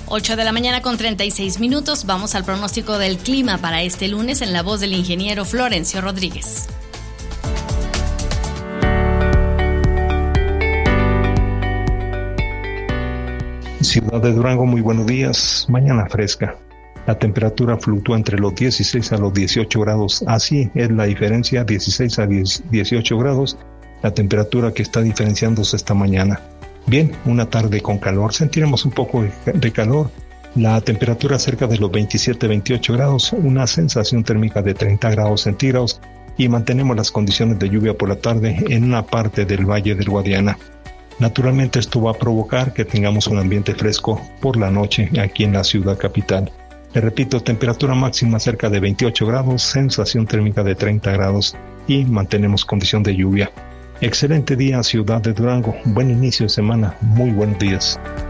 8 de la mañana con 36 minutos. Vamos al pronóstico del clima para este lunes en la voz del ingeniero Florencio Rodríguez. Ciudad de Durango, muy buenos días. Mañana fresca. La temperatura fluctúa entre los 16 a los 18 grados. Así es la diferencia, 16 a 18 grados, la temperatura que está diferenciándose esta mañana. Bien, una tarde con calor. Sentiremos un poco de calor. La temperatura cerca de los 27-28 grados, una sensación térmica de 30 grados centígrados y mantenemos las condiciones de lluvia por la tarde en una parte del Valle del Guadiana. Naturalmente esto va a provocar que tengamos un ambiente fresco por la noche aquí en la ciudad capital. Le repito, temperatura máxima cerca de 28 grados, sensación térmica de 30 grados y mantenemos condición de lluvia. Excelente día, ciudad de Durango. Buen inicio de semana. Muy buenos días.